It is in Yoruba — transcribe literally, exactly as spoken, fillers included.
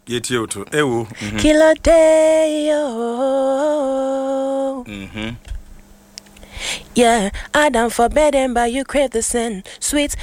Get you to Ewo. Killer day, oh. Mm-hmm. Yeah, Adam forbidden, but you crave the sin. Sweet